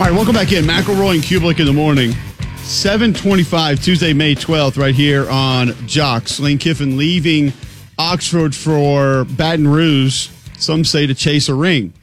All right, welcome back in. McElroy and Kublik in the morning. 7:25, Tuesday, May 12th, right here on Jocks. Lane Kiffin leaving Oxford for Baton Rouge, some say to chase a ring.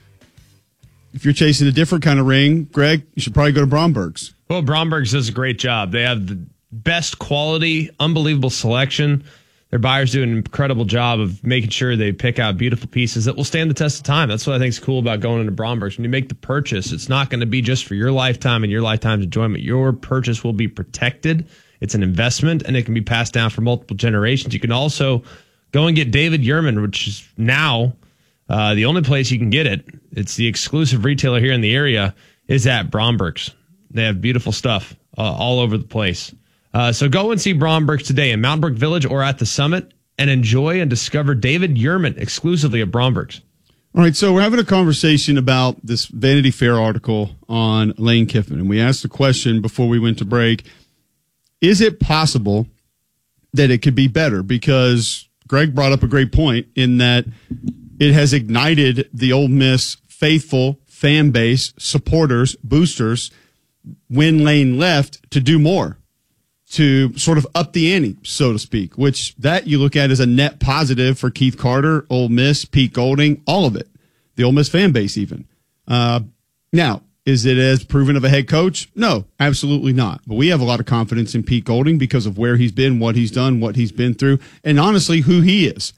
If you're chasing a different kind of ring, Greg, you should probably go to Bromberg's. Well, Bromberg's does a great job. They have the best quality, unbelievable selection. Their buyers do an incredible job of making sure they pick out beautiful pieces that will stand the test of time. That's what I think is cool about going into Bromberg's. When you make the purchase, it's not going to be just for your lifetime and your lifetime's enjoyment. Your purchase will be protected. It's an investment, and it can be passed down for multiple generations. You can also go and get David Yurman, which is now the only place you can get it. It's the exclusive retailer here in the area, is at Bromberg's. They have beautiful stuff all over the place. So go and see Bromberg's today in Mountain Brook Village or at the Summit and enjoy and discover David Yurman exclusively at Bromberg's. All right, so we're having a conversation about this Vanity Fair article on Lane Kiffin, and we asked the question before we went to break, is it possible that it could be better? Because Greg brought up a great point in that it has ignited the Ole Miss faithful fan base, supporters, boosters, when Lane left, to do more, to sort of up the ante, so to speak, which that you look at as a net positive for Keith Carter, Ole Miss, Pete Golding, all of it, the Ole Miss fan base even. Now, is it as proven of a head coach? No, absolutely not. But we have a lot of confidence in Pete Golding because of where he's been, what he's done, what he's been through, and honestly, who he is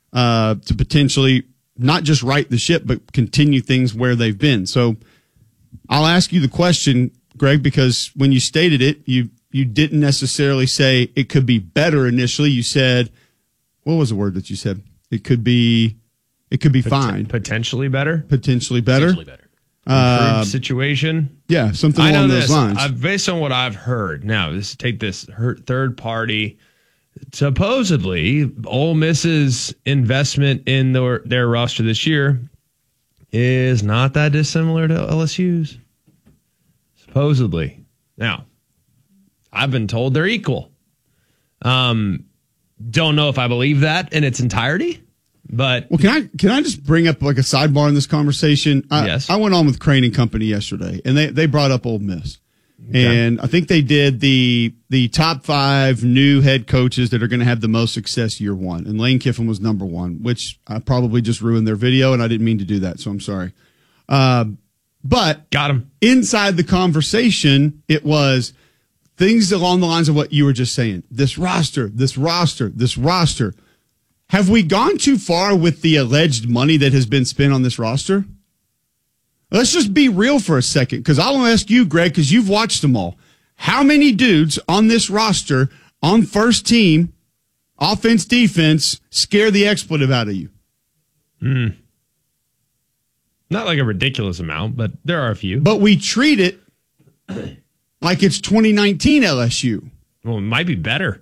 to potentially not just right the ship, but continue things where they've been. So I'll ask you the question, Greg, because when you stated it, you didn't necessarily say it could be better initially. You said, what was the word that you said? It could be fine. Potentially better? Potentially better. Improved situation. Yeah, something along those lines. Based on what I've heard, now take this third party. Supposedly, Ole Miss's investment in their roster this year is not that dissimilar to LSU's. Supposedly. Now, I've been told they're equal. Don't know if I believe that in its entirety, but well, can I just bring up like a sidebar in this conversation? Yes. I went on with Crane and Company yesterday, and they brought up Ole Miss, and I think they did the top 5 new head coaches that are going to have the most success year one, and Lane Kiffin was number 1, which I probably just ruined their video, and I didn't mean to do that, so I'm sorry. But got him inside the conversation. It was things along the lines of what you were just saying. This roster. Have we gone too far with the alleged money that has been spent on this roster? Let's just be real for a second, because I want to ask you, Greg, because you've watched them all. How many dudes on this roster, on first team, offense, defense, scare the expletive out of you? Not like a ridiculous amount, but there are a few. But we treat it like it's 2019 LSU. Well, it might be better.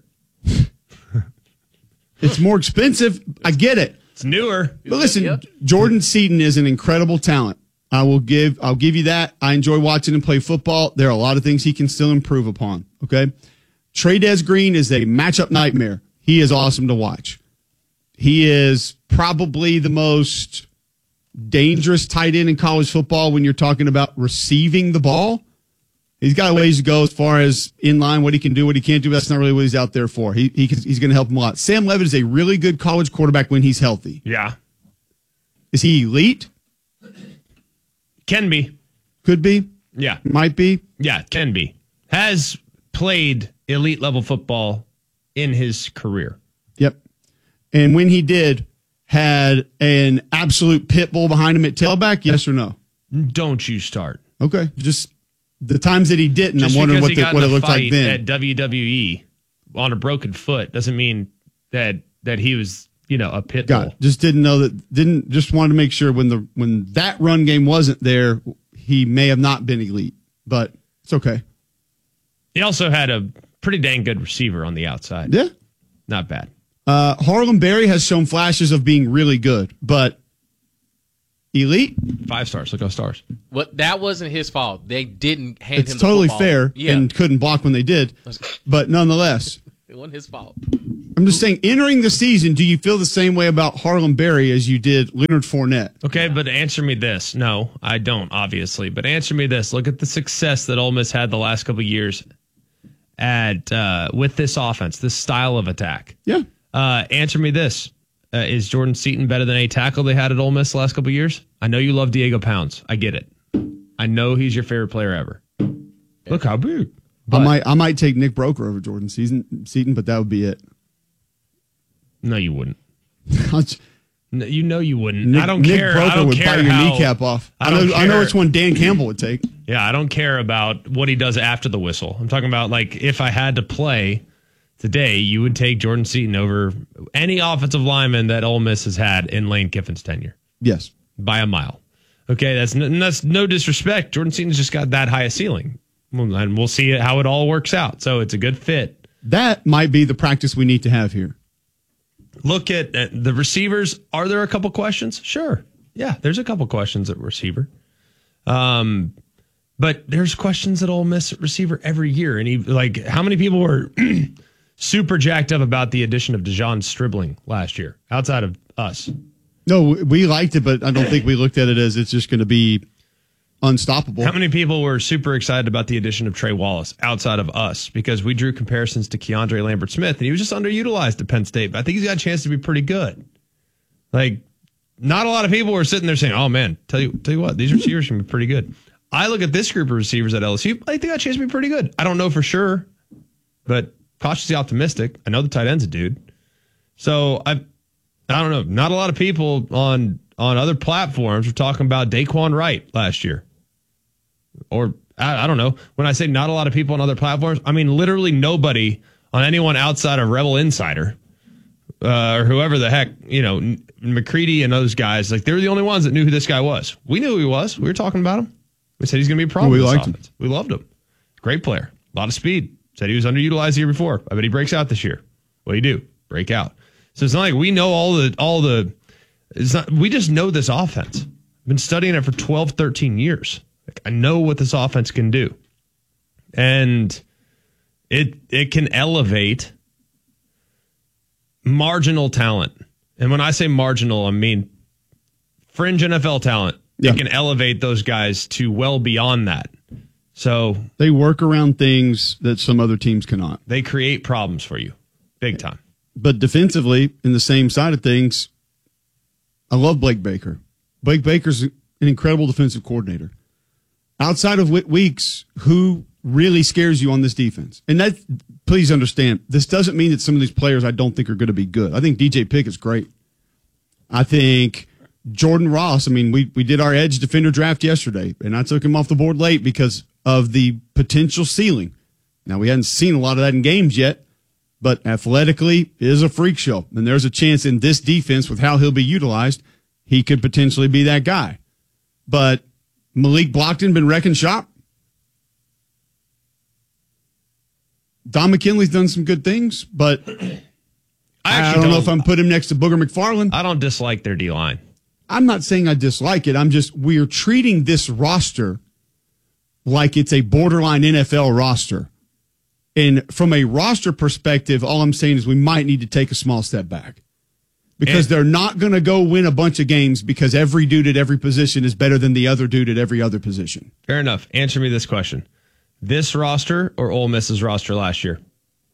It's more expensive. I get it. It's newer. But listen, Jordan Seaton is an incredible talent. I'll give you that. I enjoy watching him play football. There are a lot of things he can still improve upon. Okay. Trey Green is a matchup nightmare. He is awesome to watch. He is probably the most dangerous tight end in college football when you're talking about receiving the ball. He's got a ways to go as far as in line, what he can do, what he can't do. That's not really what he's out there for. He's going to help him a lot. Sam Levitt is a really good college quarterback when he's healthy. Yeah. Is he elite? Can be. Could be. Yeah. Might be. Yeah, can be. Has played elite level football in his career. Yep. And when he did, had an absolute pit bull behind him at tailback, yes or no? Don't you start. Okay. Just the times that he didn't, Just I'm wondering what it looked like then. At WWE on a broken foot doesn't mean that he was, a pit bull. Just didn't know that. Just wanted to make sure when that run game wasn't there, he may have not been elite, but it's okay. He also had a pretty dang good receiver on the outside. Yeah. Not bad. Harlem Berry has shown flashes of being really good, but elite? 5 stars. Look how stars. Well, that wasn't his fault. They didn't hand him the It's totally football. fair and couldn't block when they did, but nonetheless. It wasn't his fault. I'm just saying, entering the season, do you feel the same way about Harlem Berry as you did Leonard Fournette? Okay, but answer me this. No, I don't, obviously. But answer me this. Look at the success that Ole Miss had the last couple of years with this offense, this style of attack. Yeah. Answer me this. Is Jordan Seaton better than a tackle they had at Ole Miss the last couple of years? I know you love Diego Pounds. I get it. I know he's your favorite player ever. Look how big. But, I might take Nick Broker over Jordan Seaton, but that would be it. No, you wouldn't. No, you know you wouldn't. Nick, I don't Nick care. Broker I don't would care bite your how, kneecap off. I know which one Dan Campbell would take. Yeah, I don't care about what he does after the whistle. I'm talking about, like, if I had to play today, you would take Jordan Seaton over any offensive lineman that Ole Miss has had in Lane Kiffin's tenure. Yes. By a mile. Okay, that's no disrespect. Jordan Seaton's just got that high a ceiling. And we'll see how it all works out. So it's a good fit. That might be the practice we need to have here. Look at the receivers. Are there a couple questions? Sure. Yeah, there's a couple questions at receiver. But there's questions at Ole Miss at receiver every year. And how many people were super jacked up about the addition of DeJon Stribling last year outside of us? No, we liked it, but I don't think we looked at it as it's just going to be unstoppable. How many people were super excited about the addition of Trey Wallace outside of us? Because we drew comparisons to Keandre Lambert-Smith, and he was just underutilized at Penn State. But I think he's got a chance to be pretty good. Like, not a lot of people were sitting there saying, "Oh man, tell you what, these receivers can be pretty good." I look at this group of receivers at LSU. I think they got a chance to be pretty good. I don't know for sure, but cautiously optimistic. I know the tight end's a dude. So I don't know. Not a lot of people on other platforms were talking about Daquan Wright last year. Or I don't know. When I say not a lot of people on other platforms, I mean literally nobody on anyone outside of Rebel Insider or whoever the heck, McCready and those guys. Like, they were the only ones that knew who this guy was. We knew who he was. We were talking about him. We said he's going to be a problem. We liked him. We loved him. Great player. A lot of speed. Said he was underutilized the year before. I bet he breaks out this year. What do you do? Break out. So it's not like we know all the. It's not. We just know this offense. I've been studying it for 12, 13 years. Like, I know what this offense can do, and it can elevate marginal talent. And when I say marginal, I mean fringe NFL talent. Yeah. It can elevate those guys to well beyond that. So they work around things that some other teams cannot. They create problems for you, big time. But defensively, in the same side of things, I love Blake Baker. Blake Baker's an incredible defensive coordinator. Outside of Whit Weeks, who really scares you on this defense? And that, please understand, this doesn't mean that some of these players I don't think are going to be good. I think DJ Pickett's great. I think Jordan Ross, we did our edge defender draft yesterday, and I took him off the board late because of the potential ceiling. Now, we hadn't seen a lot of that in games yet, but athletically is a freak show. And there's a chance in this defense with how he'll be utilized, he could potentially be that guy. But Malik Blockton been wrecking shop. Don McKinley's done some good things, but I don't know if I'm putting him next to Booger McFarland. I don't dislike their D-line. I'm not saying I dislike it. We're treating this roster like it's a borderline NFL roster. And from a roster perspective, all I'm saying is we might need to take a small step back. Because they're not going to go win a bunch of games because every dude at every position is better than the other dude at every other position. Fair enough. Answer me this question. This roster or Ole Miss's roster last year?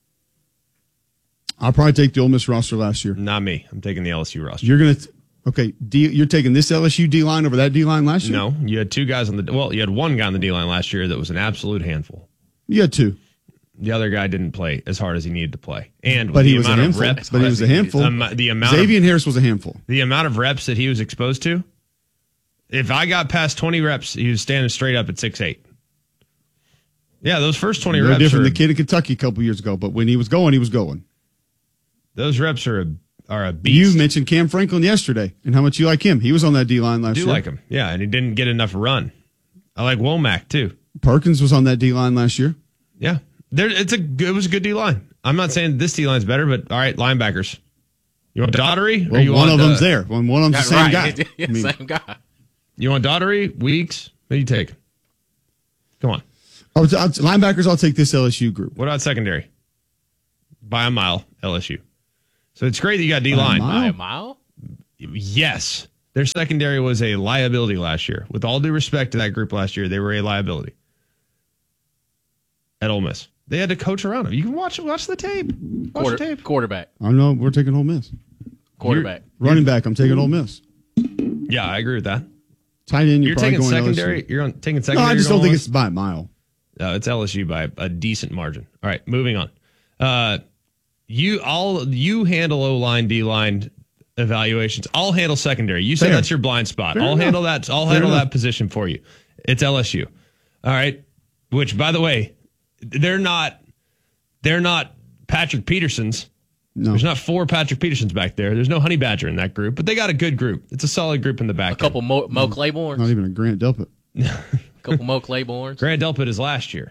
I'll probably take the Ole Miss roster last year. Not me. I'm taking the LSU roster. You're taking this LSU D-line over that D-line last year? No, you had two guys you had one guy on the D-line last year that was an absolute handful. You had two. The other guy didn't play as hard as he needed to play. But he was a handful. Xavier Harris was a handful. The amount of reps that he was exposed to, if I got past 20 reps, he was standing straight up at 6'8". Yeah, those first 20 reps. No different than the kid in Kentucky a couple years ago, but when he was going, he was going. Those reps are a beast. You mentioned Cam Franklin yesterday and how much you like him. He was on that D-line last year. I do like him. Yeah, and he didn't get enough run. I like Womack, too. Perkins was on that D-line last year. Yeah. It was a good D-line. I'm not saying this D-line's better, but all right, linebackers. You want Daughtery? Well, one of them's there. One of them's the same guy. Same guy. You want Daughtery? Weeks? What do you take? Come on. Linebackers, I'll take this LSU group. What about secondary? By a mile, LSU. So it's great that you got D-line. By a mile? Yes. Their secondary was a liability last year. With all due respect to that group last year, they were a liability at Ole Miss. They had to coach around them. You can watch the tape. Watch the tape. Quarterback. I know we're taking Ole Miss. Quarterback. Running back, I'm taking Ole Miss. Yeah, I agree with that. Tight end, You're probably taking going secondary. LSU. You're taking No, secondary. I just don't think it's by a mile. No, it's LSU by a decent margin. All right, moving on. You handle O-line, D-line evaluations. I'll handle secondary. You said Fair. that's your blind spot. Fair I'll enough. handle that. I'll Fair handle enough. that position for you. It's LSU. All right. Which, by the way, they're not Patrick Petersons. No. There's not 4 Patrick Petersons back there. There's no Honey Badger in that group, but they got a good group. It's a solid group in the back. A couple Mo Claibornes. Not even a Grant Delpit. A couple Mo Claibornes. Grant Delpit is last year.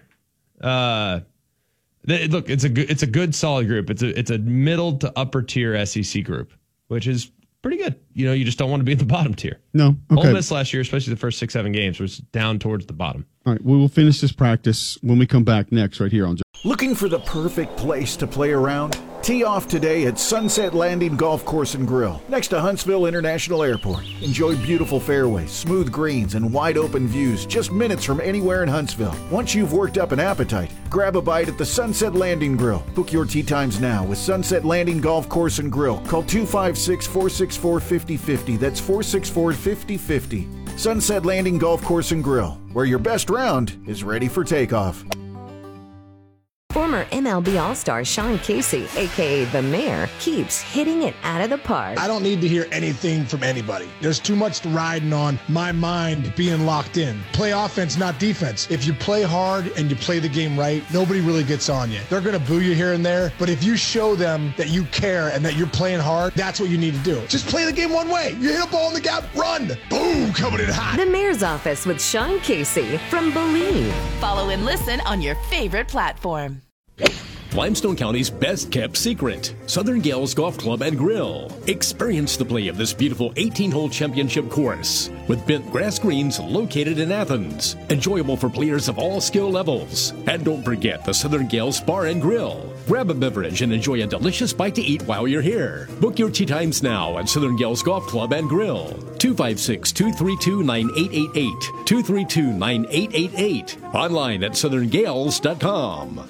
Look, it's a good solid group. It's a middle to upper tier SEC group, which is pretty good. You just don't want to be in the bottom tier. No. Okay. Ole Miss last year, especially the first 6-7 games, was down towards the bottom. All right. We will finish this practice when we come back next right here on. Looking for the perfect place to play around? Tee off today at Sunset Landing Golf Course and Grill, next to Huntsville International Airport. Enjoy beautiful fairways, smooth greens, and wide open views just minutes from anywhere in Huntsville. Once you've worked up an appetite, grab a bite at the Sunset Landing Grill. Book your tee times now with Sunset Landing Golf Course and Grill. Call 256-464-5050. That's 464-5050. Sunset Landing Golf Course and Grill, where your best round is ready for takeoff. Former MLB All-Star Sean Casey, a.k.a. The Mayor, keeps hitting it out of the park. I don't need to hear anything from anybody. There's too much riding on my mind being locked in. Play offense, not defense. If you play hard and you play the game right, nobody really gets on you. They're going to boo you here and there, but if you show them that you care and that you're playing hard, that's what you need to do. Just play the game one way. You hit a ball in the gap, run. Boom, coming in hot. The Mayor's Office with Sean Casey from Believe. Follow and listen on your favorite platform. Limestone County's best-kept secret, Southern Gales Golf Club and Grill. Experience the play of this beautiful 18-hole championship course with bent grass greens located in Athens. Enjoyable for players of all skill levels. And don't forget the Southern Gales Bar and Grill. Grab a beverage and enjoy a delicious bite to eat while you're here. Book your tee times now at Southern Gales Golf Club and Grill. 256-232-9888. 232-9888. Online at southerngales.com.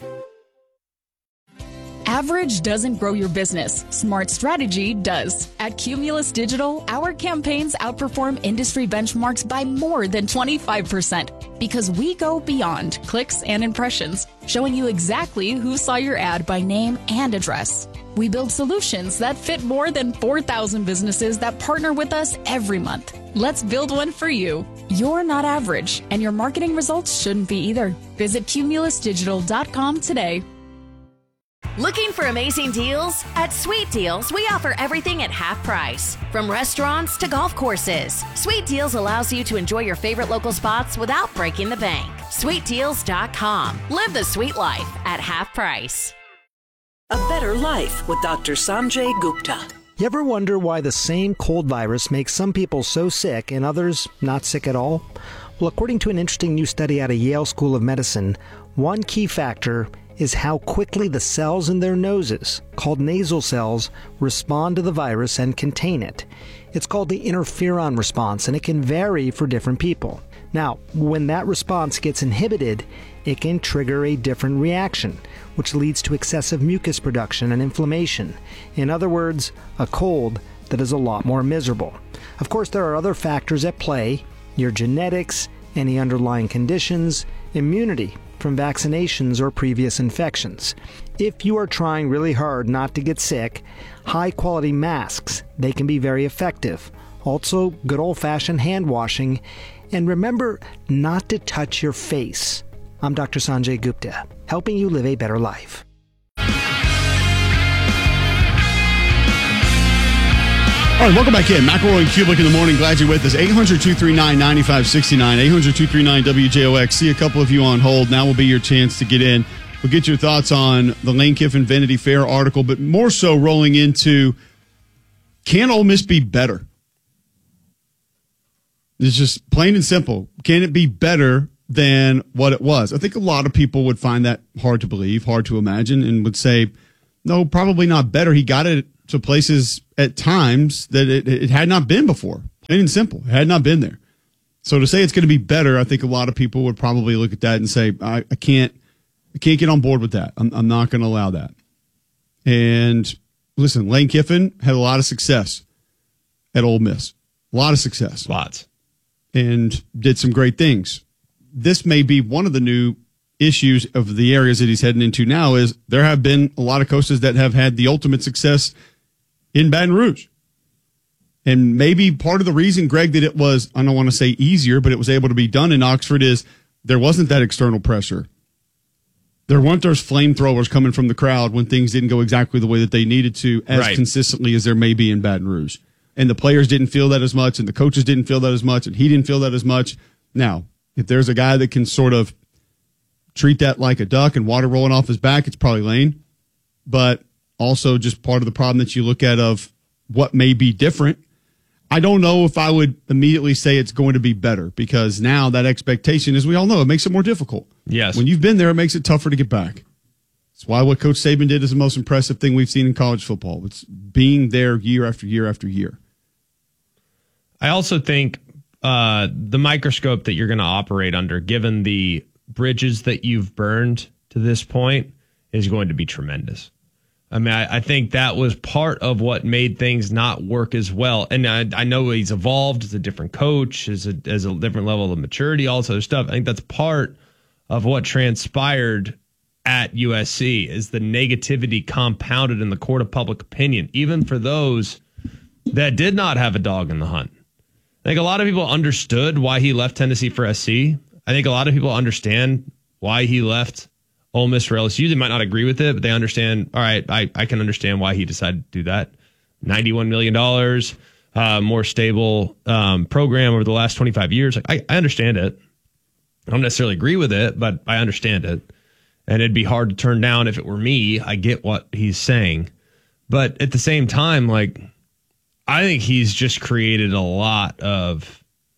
Average doesn't grow your business. Smart strategy does. At Cumulus Digital, our campaigns outperform industry benchmarks by more than 25% because we go beyond clicks and impressions, showing you exactly who saw your ad by name and address. We build solutions that fit more than 4,000 businesses that partner with us every month. Let's build one for you. You're not average, and your marketing results shouldn't be either. Visit cumulusdigital.com today. Looking for amazing deals? At Sweet Deals, we offer everything at half price. From restaurants to golf courses, Sweet Deals allows you to enjoy your favorite local spots without breaking the bank. SweetDeals.com. Live the sweet life at half price. A Better Life with Dr. Sanjay Gupta. You ever wonder why the same cold virus makes some people so sick and others not sick at all? Well, according to an interesting new study out of Yale School of Medicine, one key factor is how quickly the cells in their noses, called nasal cells, respond to the virus and contain it. It's called the interferon response, and it can vary for different people. Now, when that response gets inhibited, it can trigger a different reaction, which leads to excessive mucus production and inflammation. In other words, a cold that is a lot more miserable. Of course, there are other factors at play: your genetics, any underlying conditions, immunity from vaccinations or previous infections. If you are trying really hard not to get sick, high-quality masks, they can be very effective. Also, good old-fashioned hand washing. And remember not to touch your face. I'm Dr. Sanjay Gupta, helping you live a better life. All right, welcome back in. McElroy and Kubelik in the morning. Glad you're with us. 800-239-9569. 800-239-WJOX. See a couple of you on hold. Now will be your chance to get in. We'll get your thoughts on the Lane Kiffin Vanity Fair article, but more so rolling into, can Ole Miss be better? It's just plain and simple. Can it be better than what it was? I think a lot of people would find that hard to believe, hard to imagine, and would say, No, probably not better. He got it to places at times that it had not been before. Plain and simple. It had not been there. So to say it's going to be better, I think a lot of people would probably look at that and say, I can't get on board with that. I'm not going to allow that. And listen, Lane Kiffin had a lot of success at Ole Miss. A lot of success. Lots. And did some great things. This may be one of the new issues of the areas that he's heading into now is there have been a lot of coaches that have had the ultimate success in Baton Rouge. And maybe part of the reason, Greg, that it was, I don't want to say easier, but it was able to be done in Oxford is there wasn't that external pressure. There weren't those flamethrowers coming from the crowd when things didn't go exactly the way that they needed to as consistently as there may be in Baton Rouge. And the players didn't feel that as much, and the coaches didn't feel that as much, and he didn't feel that as much. Now, if there's a guy that can sort of treat that like a duck and water rolling off his back, it's probably Lane. But also just part of the problem that you look at of what may be different. I don't know if I would immediately say it's going to be better because now that expectation, as we all know, it makes it more difficult. Yes. When you've been there, it makes it tougher to get back. That's why what Coach Saban did is the most impressive thing we've seen in college football. It's being there year after year after year. I also think the microscope that you're going to operate under, given the bridges that you've burned to this point, is going to be tremendous. I mean, I think that was part of what made things not work as well. And I know he's evolved as a different coach, as a different level of maturity, all this other stuff. I think that's part of what transpired at USC is the negativity compounded in the court of public opinion, even for those that did not have a dog in the hunt. I think a lot of people understood why he left Tennessee for SC. I think a lot of people understand why he left Ole Miss for LSU. They might not agree with it, but they understand, all right, I can understand why he decided to do that. $91 million, more stable program over the last 25 years. I understand it. I don't necessarily agree with it, but I understand it. And it'd be hard to turn down if it were me. I get what he's saying. But at the same time, like, I think he's just created a lot of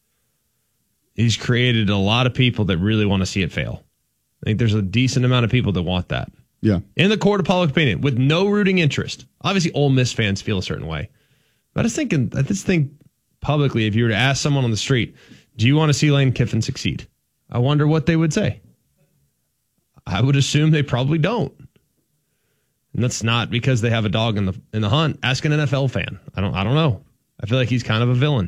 people that really want to see it fail. I think there's a decent amount of people that want that. Yeah. In the court of public opinion, with no rooting interest. Obviously, Ole Miss fans feel a certain way. But I just think publicly, if you were to ask someone on the street, do you want to see Lane Kiffin succeed? I wonder what they would say. I would assume they probably don't. And that's not because they have a dog in the hunt. Ask an NFL fan. I don't know. I feel like he's kind of a villain.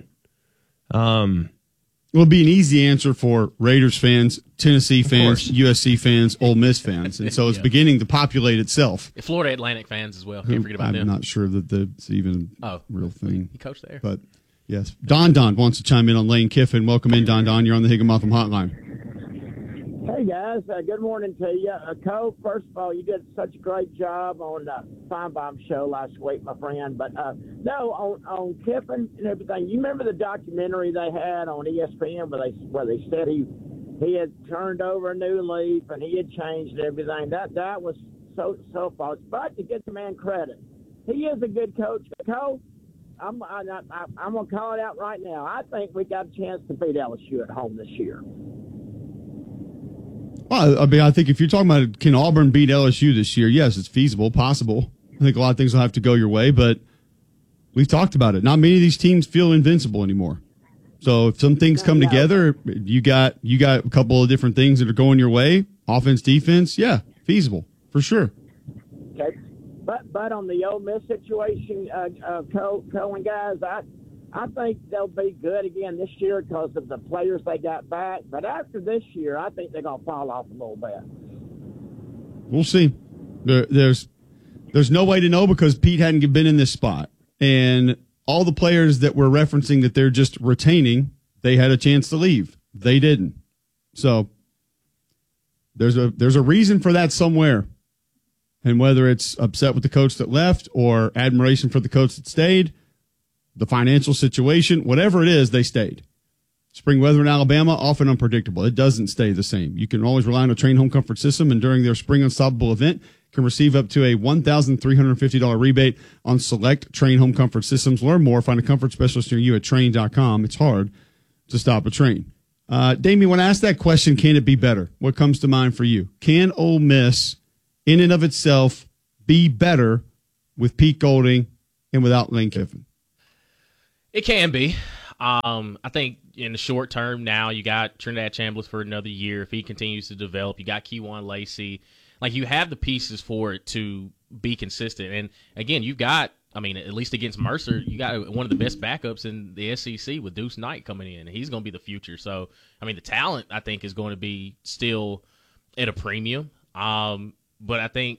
It would be an easy answer for Raiders fans, Tennessee fans, USC fans, Ole Miss fans. And so it's beginning to populate itself. Florida Atlantic fans as well. Can't forget about them. I'm not sure that that's even a real thing. He coached there. But, yes. Don wants to chime in on Lane Kiffin. Welcome in, Don. You're on the Higginbotham Hotline. Hey, guys. Good morning to you. Cole, first of all, you did such a great job on the Feinbaum show last week, my friend. But, no, on Kiffin and everything, you remember the documentary they had on ESPN where they said he had turned over a new leaf and he had changed everything. That was so false. But to get the man credit, he is a good coach. Cole, I'm going to call it out right now. I think we got a chance to beat LSU at home this year. Well, I mean, I think if you're talking about can Auburn beat LSU this year, yes, it's feasible, possible. I think a lot of things will have to go your way, but we've talked about it. Not many of these teams feel invincible anymore. So if some things come together, you got a couple of different things that are going your way, offense, defense, yeah, feasible for sure. Okay, but on the Ole Miss situation, Cohen guys, I think they'll be good again this year because of the players they got back. But after this year, I think they're going to fall off a little bit. We'll see. There's no way to know because Pete hadn't been in this spot. And all the players that we're referencing that they're just retaining, they had a chance to leave. They didn't. So there's a reason for that somewhere. And whether it's upset with the coach that left or admiration for the coach that stayed, the financial situation, whatever it is, they stayed. Spring weather in Alabama, often unpredictable. It doesn't stay the same. You can always rely on a Train Home Comfort system, and during their Spring Unstoppable event, can receive up to a $1,350 rebate on select Train Home Comfort systems. Learn more. Find a comfort specialist near you at Train.com. It's hard to stop a train. Damien, when I ask that question, can it be better? What comes to mind for you? Can Ole Miss, in and of itself, be better with Pete Golding and without Lane Kiffin? It can be. I think in the short term now, you got Trinidad Chambliss for another year. If he continues to develop, you got Keywan Lacey. Like, you have the pieces for it to be consistent. And, again, you've got, I mean, at least against Mercer, you got one of the best backups in the SEC with Deuce Knight coming in. He's going to be the future. So, I mean, the talent, I think, is going to be still at a premium. But I think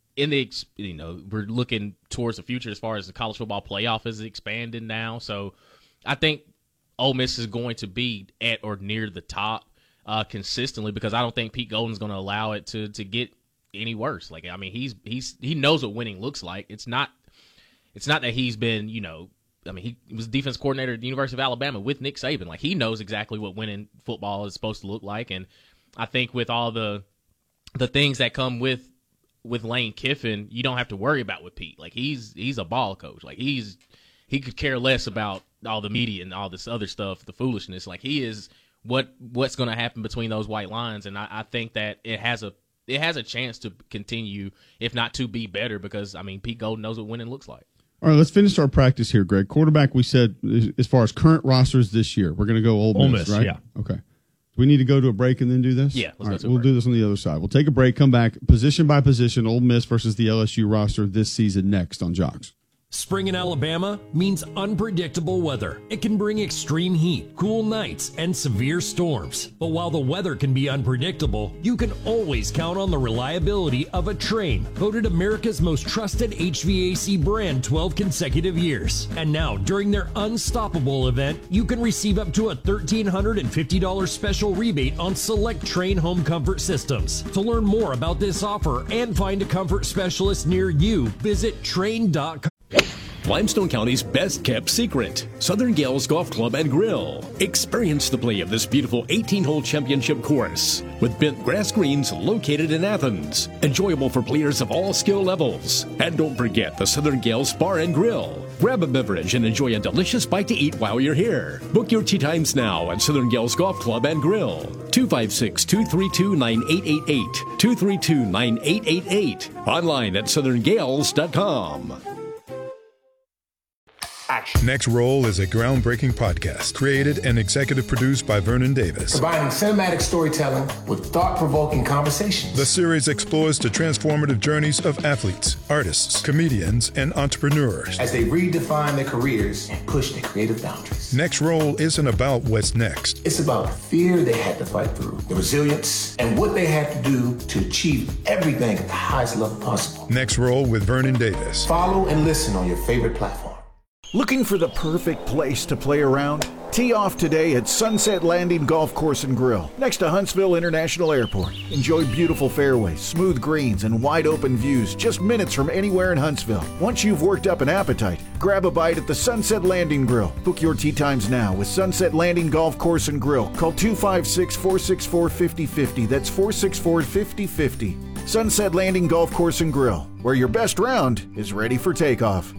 we're looking towards the future as far as the college football playoff is expanding now. So I think Ole Miss is going to be at or near the top consistently, because I don't think Pete Golding's going to allow it to get any worse. Like, I mean, he knows what winning looks like. It's not that he's been, I mean, he was defense coordinator at the University of Alabama with Nick Saban. Like, he knows exactly what winning football is supposed to look like. And I think with all the things that come with Lane Kiffin, you don't have to worry about with Pete. Like, he's a ball coach. Like, he could care less about all the media and all this other stuff, the foolishness. Like, he is what's going to happen between those white lines. And I think that it has a chance to continue, if not to be better, because, I mean, Pete Golding knows what winning looks like. All right, let's finish our practice here, Greg. Quarterback, we said, as far as current rosters this year, we're going to go Ole Miss, right? Yeah. Okay. Do we need to go to a break and then do this? Yeah, All right, we'll do this on the other side. We'll take a break, come back, position by position, Ole Miss versus the LSU roster this season next on Jocks. Spring in Alabama means unpredictable weather. It can bring extreme heat, cool nights, and severe storms. But while the weather can be unpredictable, you can always count on the reliability of a Trane, voted America's most trusted HVAC brand 12 consecutive years. And now, during their Unstoppable event, you can receive up to a $1,350 special rebate on select Trane home comfort systems. To learn more about this offer and find a comfort specialist near you, visit Trane.com. Limestone County's best-kept secret, Southern Gales Golf Club and Grill. Experience the play of this beautiful 18-hole championship course with bent grass greens located in Athens. Enjoyable for players of all skill levels. And don't forget the Southern Gales Bar and Grill. Grab a beverage and enjoy a delicious bite to eat while you're here. Book your tee times now at Southern Gales Golf Club and Grill. 256-232-9888. 232-9888. Online at southerngales.com. Next Roll is a groundbreaking podcast created and executive produced by Vernon Davis. Combining cinematic storytelling with thought-provoking conversations. The series explores the transformative journeys of athletes, artists, comedians, and entrepreneurs as they redefine their careers and push their creative boundaries. Next Roll isn't about what's next. It's about the fear they had to fight through, the resilience, and what they had to do to achieve everything at the highest level possible. Next Roll with Vernon Davis. Follow and listen on your favorite platform. Looking for the perfect place to play around? Tee off today at Sunset Landing Golf Course and Grill, next to Huntsville International Airport. Enjoy beautiful fairways, smooth greens, and wide open views just minutes from anywhere in Huntsville. Once you've worked up an appetite, grab a bite at the Sunset Landing Grill. Book your tee times now with Sunset Landing Golf Course and Grill. Call 256-464-5050. That's 464-5050. Sunset Landing Golf Course and Grill, where your best round is ready for takeoff.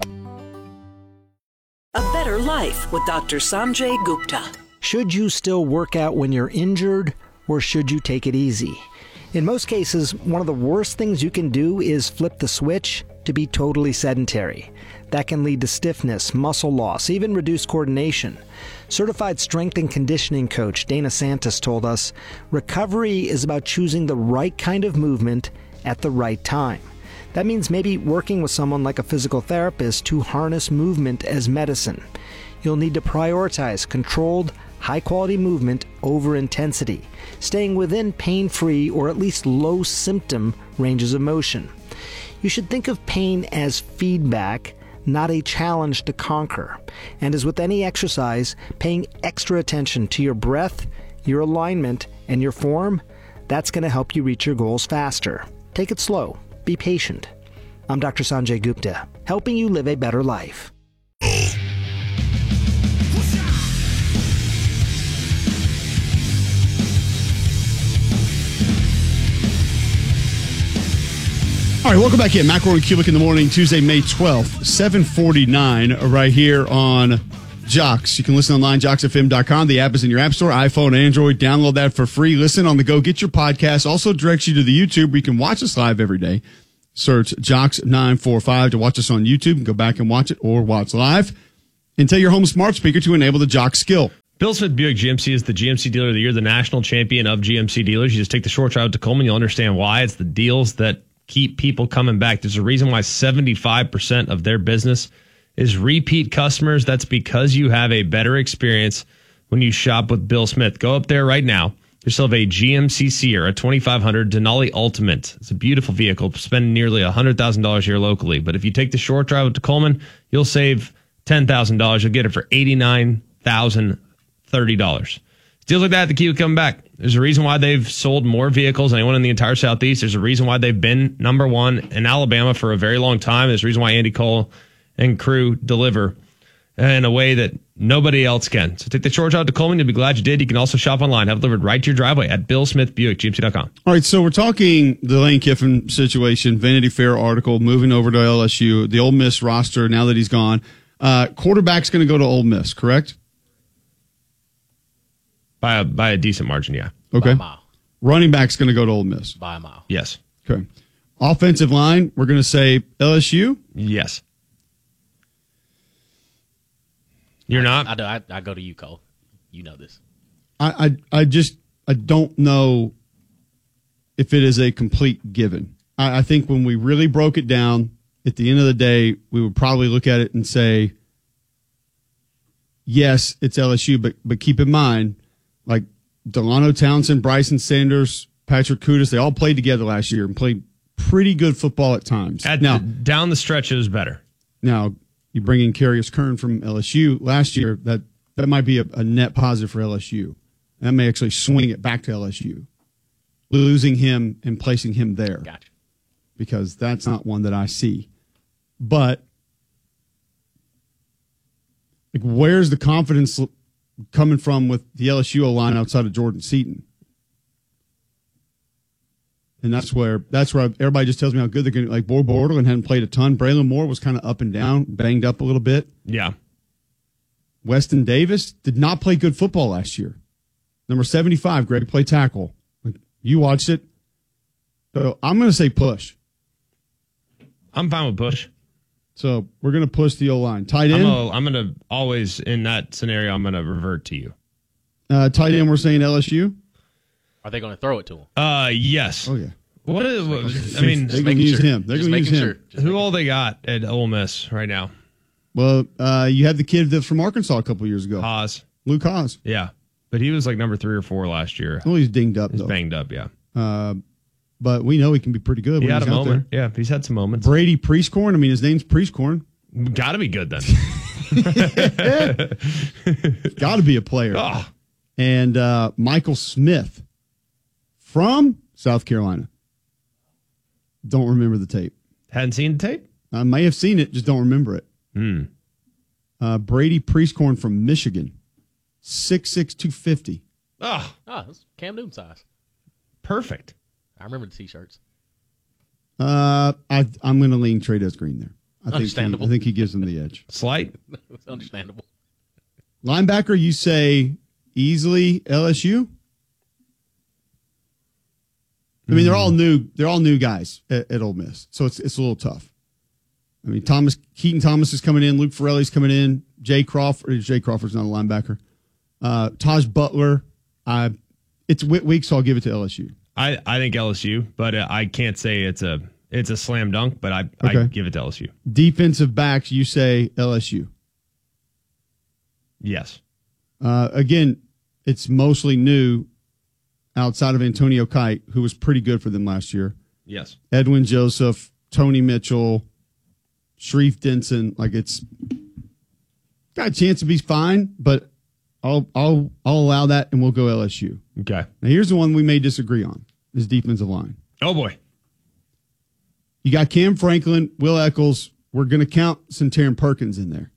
A Better Life with Dr. Sanjay Gupta. Should you still work out when you're injured, or should you take it easy? In most cases, one of the worst things you can do is flip the switch to be totally sedentary. That can lead to stiffness, muscle loss, even reduced coordination. Certified strength and conditioning coach Dana Santos told us, recovery is about choosing the right kind of movement at the right time. That means maybe working with someone like a physical therapist to harness movement as medicine. You'll need to prioritize controlled, high-quality movement over intensity, staying within pain-free or at least low-symptom ranges of motion. You should think of pain as feedback, not a challenge to conquer. And as with any exercise, paying extra attention to your breath, your alignment, and your form, that's going to help you reach your goals faster. Take it slow. Be patient. I'm Dr. Sanjay Gupta, helping you live a better life. All right, welcome back in. McElroy and Kulik in the morning, Tuesday, May 12th, 7:49, right here on Jocks. You can listen online, jocksfm.com. The app is in your app store, iPhone, Android. Download that for free. Listen on the go. Get your podcast. Also directs you to the YouTube where you can watch us live every day. Search Jocks945 to watch us on YouTube and go back and watch it or watch live. And tell your home smart speaker to enable the Jock skill. Bill Smith Buick GMC is the GMC Dealer of the Year, the national champion of GMC dealers. You just take the short drive to Coleman. You'll understand why. It's the deals that keep people coming back. There's a reason why 75% of their business is repeat customers. That's because you have a better experience when you shop with Bill Smith. Go up there right now. Yourself a GMC Sierra 2500 Denali Ultimate. It's a beautiful vehicle. Spend nearly $100,000 here locally. But if you take the short drive to Coleman, you'll save $10,000. You'll get it for $89,030. Deals like that keep coming back. There's a reason why they've sold more vehicles than anyone in the entire Southeast. There's a reason why they've been number one in Alabama for a very long time. There's a reason why Andy Cole and crew deliver in a way that nobody else can. So take the short drive to Coleman. You'll be glad you did. You can also shop online. Have it delivered right to your driveway at BillSmithBuickGMC.com. All right, so we're talking the Lane Kiffin situation, Vanity Fair article, moving over to LSU, the Ole Miss roster now that he's gone. Quarterback's going to go to Ole Miss, correct? By a decent margin, yeah. Okay. By a mile. Running back's going to go to Ole Miss. By a mile. Yes. Okay. Offensive line, we're going to say LSU? Yes. You're not? I go to you, Cole. You know this. I don't know if it is a complete given. I think when we really broke it down, at the end of the day, we would probably look at it and say, yes, it's LSU, but keep in mind, like Delano Townsend, Bryson Sanders, Patrick Kudus, they all played together last year and played pretty good football at times. Down the stretch, it was better. Now, you bring in Karius Kern from LSU last year, that might be a net positive for LSU. That may actually swing it back to LSU, losing him and placing him there. Gotcha. Because that's not one that I see. But like, where's the confidence coming from with the LSU line outside of Jordan Seaton? And that's where everybody just tells me how good they're going to. Like, Borderland hadn't played a ton. Braylon Moore was kind of up and down, banged up a little bit. Yeah. Weston Davis did not play good football last year. Number 75, Greg, played tackle. Like, you watched it. So I'm going to say push. I'm fine with push. So we're going to push the O-line. Tight end? I'm going to always, in that scenario, I'm going to revert to you. Tight end, we're saying LSU? Are they going to throw it to him? Yes. Oh, yeah. I mean, they're going to use him. They're going to use him. Who all they got at Ole Miss right now? Well, you had the kid that's from Arkansas a couple years ago. Haas. Luke Haas. Yeah. But he was like number 3 or 4 last year. Well, he's dinged up, He's though. banged up, yeah. But we know he can be pretty good. He when had a he's out moment. there. Yeah, he's had some moments. Brady Priestcorn. I mean, his name's Priestcorn. Got to be good then. Got to be a player. Oh. And Michael Smith from South Carolina. Don't remember the tape. Hadn't seen the tape? I may have seen it, just don't remember it. Brady Priestcorn from Michigan. 6'6", 250. That's Cam Newton size. Perfect. I remember the T-shirts. I'm going to lean Trey'Dez Green there. Understandable. I think he gives them the edge. Slight. It's understandable. Linebacker, you say easily LSU? I mean, they're all new. They're all new guys at Ole Miss, so it's a little tough. I mean, Keaton Thomas is coming in. Luke Farrelly's coming in. Jay Crawford's not a linebacker. Taj Butler. It's weak, so I'll give it to LSU. I think LSU, but I can't say it's a slam dunk, but I give it to LSU. Defensive backs, you say LSU. Yes. Again, it's mostly new outside of Antonio Kite, who was pretty good for them last year. Yes. Edwin Joseph, Tony Mitchell, Sharif Denson. Like, it's got a chance to be fine, but I'll allow that, and we'll go LSU. Okay. Now, here's the one we may disagree on, is defensive line. Oh, boy. You got Cam Franklin, Will Eccles. We're going to count Centarian Perkins in there.